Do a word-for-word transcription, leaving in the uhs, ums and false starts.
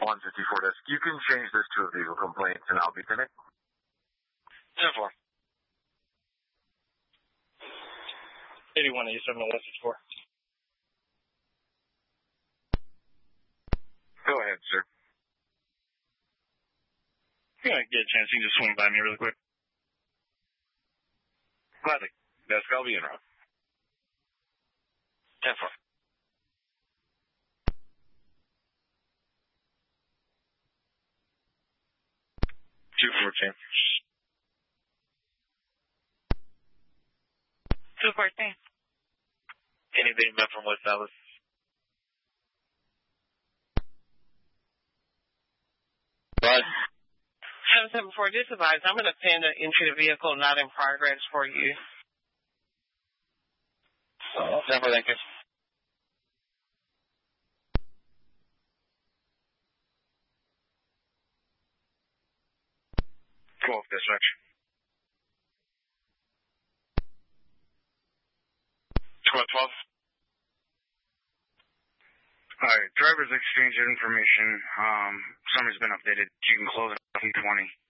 one fifty-four desk. You can change this to a vehicle complaint, and I'll be finished. ten four. eighty-one eighty-seven one sixty-four. Go ahead, sir. You're going to get a chance. You can just swing by me really quick. Gladly. Desk, I'll be in route. ten four. two fourteen. two fourteen. Anything back from West Dallas? What? seven seven four, just advise, I'm going to send an entry to vehicle not in progress for you. Oh, never thank you. twelve, dispatch. Squad twelve. Alright, driver's exchange information. Um, summary's been updated. You can close it off in twenty.